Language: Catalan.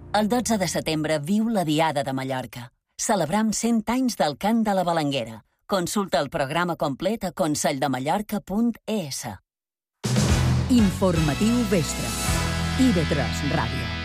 El 12 de setembre viu la Diada de Mallorca. Celebram 100 anys del cant de la Balanguera. Consulta el programa complet a conselldemallorca.es. Informatiu Vespre. IB3 Ràdio.